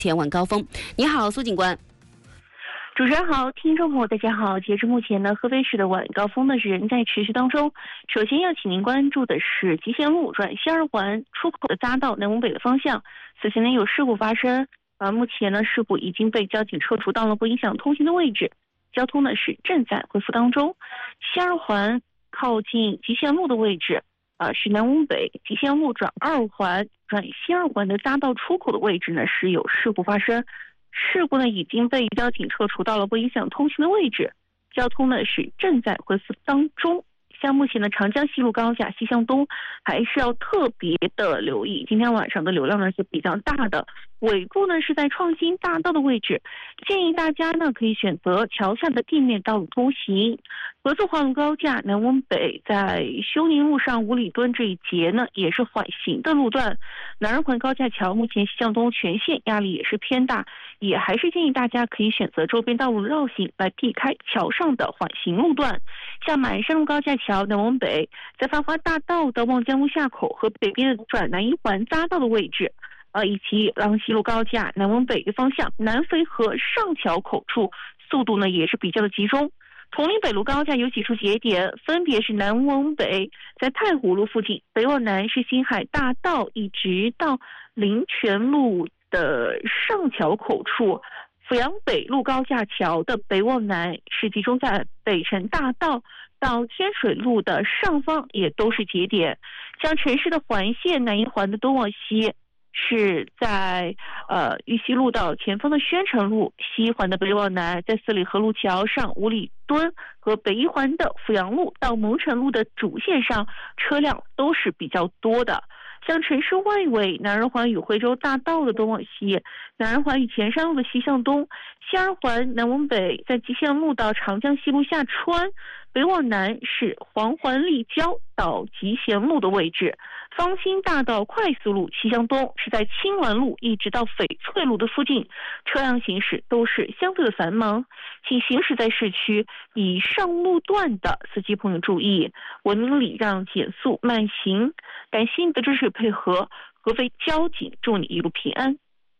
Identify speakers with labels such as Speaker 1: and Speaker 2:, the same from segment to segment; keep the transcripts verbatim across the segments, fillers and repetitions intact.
Speaker 1: 前晚高峰。你好，苏警官。
Speaker 2: 主持人好，听众朋友大家好。截至目前呢，合肥市的晚高峰呢仍在持续当中。首先要请您关注的是吉贤路转西二环出口的匝道南往北的方向，此前呢有事故发生，啊，目前呢事故已经被交警撤除到了不影响通行的位置，交通呢是正在恢复当中。西二环靠近吉贤路的位置，啊是南往北吉贤路转二环转西二环的匝道出口的位置呢是有事故发生。事故呢已经被交警撤除到了不影响通行的位置，交通呢是正在恢复当中。像目前的长江西路高架西向东还是要特别的留意，今天晚上的流量呢是比较大的，尾部呢是在创新大道的位置，建议大家呢可以选择桥下的地面道路通行。合作华路高架南往北在休宁路上五里墩这一节呢也是缓行的路段，南二环高架桥目前西向东全线压力也是偏大，也还是建议大家可以选择周边道路绕行来避开桥上的缓行路段。像满山路高架桥南往北在繁华大道到望江路下口和北边的转南一环匝道的位置，呃，以及郎西路高架南往北的方向南淝河上桥口处速度呢也是比较的集中。铜陵北路高架有几处节点，分别是南往北在太湖路附近，北往南是新海大道一直到林泉路的上桥口处。阜阳北路高架桥的北往南是集中在北辰大道到天水路的上方，也都是节点。像城市的环线南一环的东往西是在呃玉溪路到前方的宣城路，西一环的北往南在四里河路桥上五里墩和北一环的阜阳路到蒙城路的主线上车辆都是比较多的。像城市外围南二环与惠州大道的东往西，南二环与前山路的西向东，西二环南往北在吉祥路到长江西路下穿，北往南是黄环立交到集贤路的位置。方兴大道快速路西向东是在青鸾路一直到翡翠路的附近，车辆行驶都是相对的繁忙，请行驶在市区以上路段的司机朋友注意，文明礼让，减速慢行。感谢你的支持配合，合肥交警祝你一路平安。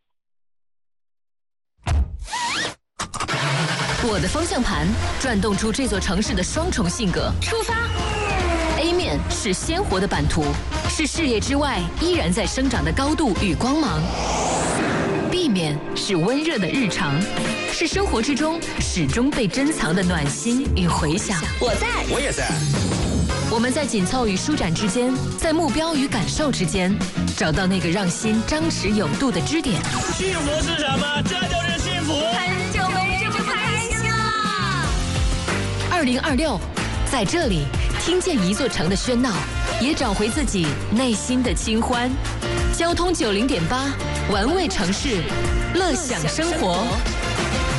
Speaker 3: 我的方向盘转动出这座城市的双重性格。出发 A 面是鲜活的版图，是视野之外依然在生长的高度与光芒。B 面是温热的日常，是生活之中始终被珍藏的暖心与回响。
Speaker 4: 我在，
Speaker 5: 我也在。
Speaker 3: 我们在紧凑与舒展之间，在目标与感受之间，找到那个让心张弛有度的支点。
Speaker 5: 幸福是什么？这就是幸福。
Speaker 4: 很久没这么开心了。
Speaker 3: 二零二六，在这里听见一座城的喧闹，也找回自己内心的清欢。交通九零点八，玩味城市，乐享生活。